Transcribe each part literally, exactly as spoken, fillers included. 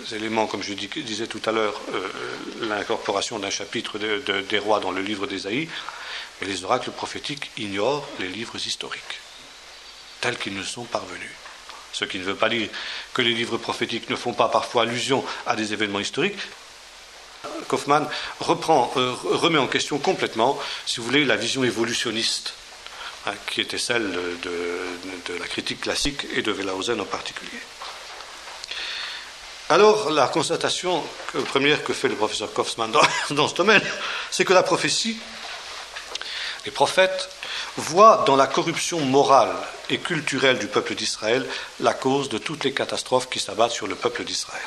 éléments, comme je dis, disais tout à l'heure, euh, l'incorporation d'un chapitre de, de, des rois dans le livre d'Ésaïe, mais les oracles prophétiques ignorent les livres historiques, tels qu'ils nous sont parvenus. Ce qui ne veut pas dire que les livres prophétiques ne font pas parfois allusion à des événements historiques. Kaufmann reprend, euh, remet en question complètement, si vous voulez, la vision évolutionniste, hein, qui était celle de, de, de la critique classique et de Wellhausen en particulier. Alors, la constatation que, première que fait le professeur Kaufmann dans, dans ce domaine, c'est que la prophétie, les prophètes, voient dans la corruption morale et culturelle du peuple d'Israël la cause de toutes les catastrophes qui s'abattent sur le peuple d'Israël.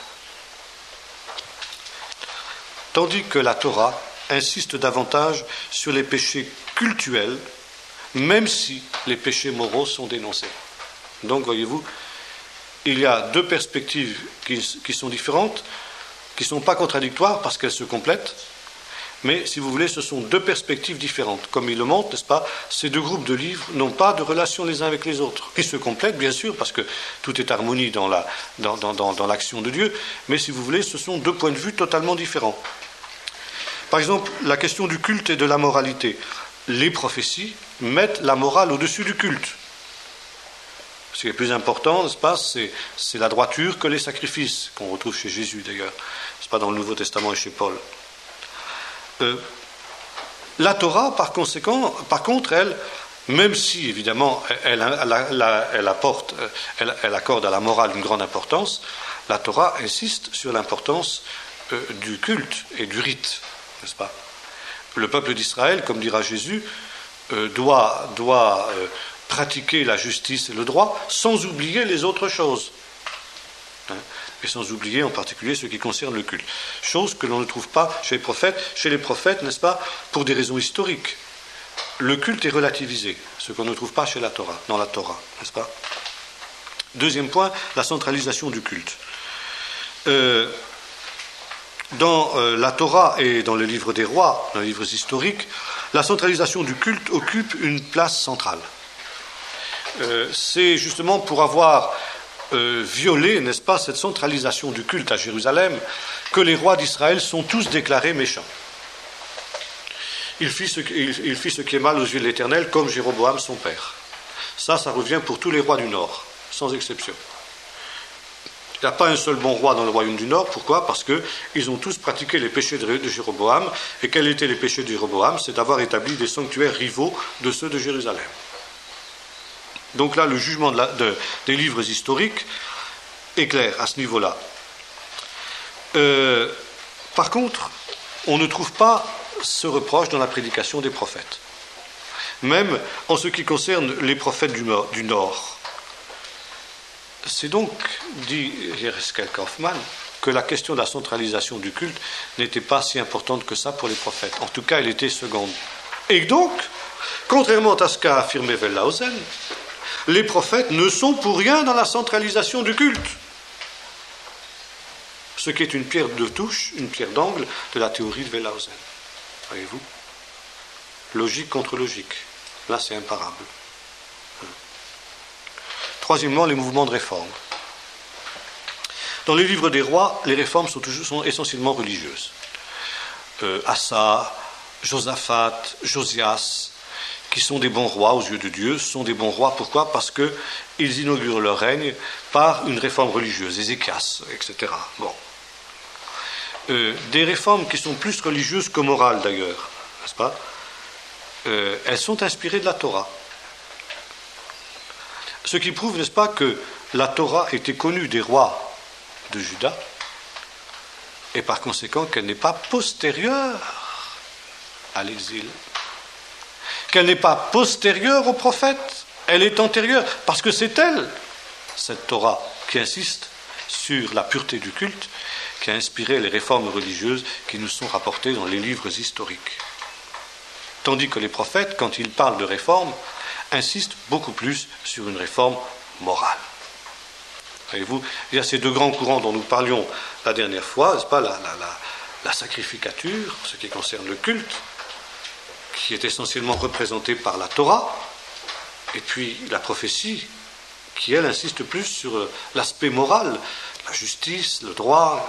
Tandis que la Torah insiste davantage sur les péchés cultuels, même si les péchés moraux sont dénoncés. Donc, voyez-vous, il y a deux perspectives qui, qui sont différentes, qui ne sont pas contradictoires parce qu'elles se complètent, mais, si vous voulez, ce sont deux perspectives différentes. Comme il le montre, n'est-ce pas, ces deux groupes de livres n'ont pas de relation les uns avec les autres. Ils se complètent, bien sûr, parce que tout est harmonie dans, la, dans, dans, dans, dans l'action de Dieu, mais, si vous voulez, ce sont deux points de vue totalement différents. Par exemple, la question du culte et de la moralité. Les prophéties mettent la morale au-dessus du culte. Ce qui est plus important, n'est-ce pas, c'est, c'est la droiture que les sacrifices, qu'on retrouve chez Jésus d'ailleurs, n'est-ce pas, dans le Nouveau Testament et chez Paul. Euh, la Torah, par conséquent, par contre, elle, même si évidemment elle, elle, elle, elle apporte, elle, elle accorde à la morale une grande importance, la Torah insiste sur l'importance euh, du culte et du rite, n'est-ce pas? Le peuple d'Israël, comme dira Jésus, euh, doit, doit euh, pratiquer la justice et le droit sans oublier les autres choses. Hein, et sans oublier en particulier ce qui concerne le culte. Chose que l'on ne trouve pas chez les prophètes. Chez les prophètes, n'est-ce pas, pour des raisons historiques. Le culte est relativisé, ce qu'on ne trouve pas chez la Torah, dans la Torah, n'est-ce pas? Deuxième point, la centralisation du culte. Euh, dans euh, la Torah et dans le livre des rois, dans les livres historiques, la centralisation du culte occupe une place centrale. Euh, c'est justement pour avoir Euh, violer, n'est-ce pas, cette centralisation du culte à Jérusalem, que les rois d'Israël sont tous déclarés méchants. Il fit, ce, il, il fit ce qui est mal aux yeux de l'Éternel, comme Jéroboam son père. Ça, ça revient pour tous les rois du Nord, sans exception. Il n'y a pas un seul bon roi dans le royaume du Nord. Pourquoi? Parce qu'ils ont tous pratiqué les péchés de, de Jéroboam. Et quels étaient les péchés de Jéroboam? C'est d'avoir établi des sanctuaires rivaux de ceux de Jérusalem. Donc là, le jugement de la, de, des livres historiques est clair à ce niveau-là. Euh, par contre, on ne trouve pas ce reproche dans la prédication des prophètes. Même en ce qui concerne les prophètes du, du Nord. C'est donc, dit Jereskel Kaufmann, que la question de la centralisation du culte n'était pas si importante que ça pour les prophètes. En tout cas, elle était seconde. Et donc, contrairement à ce qu'a affirmé Wellhausen, les prophètes ne sont pour rien dans la centralisation du culte. Ce qui est une pierre de touche, une pierre d'angle de la théorie de Wellhausen. Voyez-vous? Logique contre logique. Là, c'est imparable. Troisièmement, les mouvements de réforme. Dans les livres des rois, les réformes sont, toujours, sont essentiellement religieuses. Euh, Asa, Josaphat, Josias, qui sont des bons rois aux yeux de Dieu, sont des bons rois. Pourquoi? Parce qu'ils inaugurent leur règne par une réforme religieuse, Ézéchias, et cetera. Bon. Euh, des réformes qui sont plus religieuses que morales d'ailleurs, n'est-ce pas? euh, Elles sont inspirées de la Torah. Ce qui prouve, n'est-ce pas, que la Torah était connue des rois de Juda, et par conséquent qu'elle n'est pas postérieure à l'exil. Qu'elle n'est pas postérieure aux prophètes, elle est antérieure, parce que c'est elle, cette Torah, qui insiste sur la pureté du culte, qui a inspiré les réformes religieuses qui nous sont rapportées dans les livres historiques. Tandis que les prophètes, quand ils parlent de réforme, insistent beaucoup plus sur une réforme morale. Voyez-vous, il y a ces deux grands courants dont nous parlions la dernière fois, n'est-ce pas, la, la, la, la sacrificature, ce qui concerne le culte, qui est essentiellement représentée par la Torah, et puis la prophétie, qui elle insiste plus sur l'aspect moral, la justice, le droit,